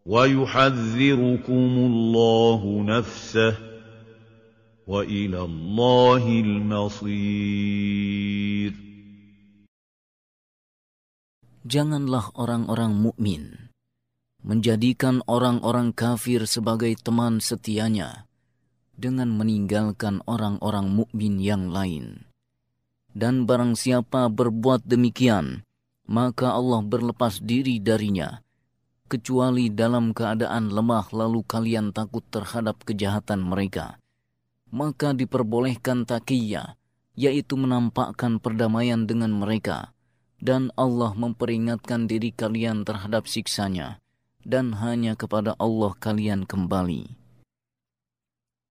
وَيُحَذِّرُكُمُ اللَّهُ نَفْسَهُ وَإِلَى اللَّهِ الْمَصِيرُ. Janganlah orang-orang mukmin menjadikan orang-orang kafir sebagai teman setianya dengan meninggalkan orang-orang mukmin yang lain. Dan barang siapa berbuat demikian, maka Allah berlepas diri darinya, kecuali dalam keadaan lemah lalu kalian takut terhadap kejahatan mereka. Maka diperbolehkan taqiyya, yaitu menampakkan perdamaian dengan mereka. Dan Allah memperingatkan diri kalian terhadap siksanya, dan hanya kepada Allah kalian kembali.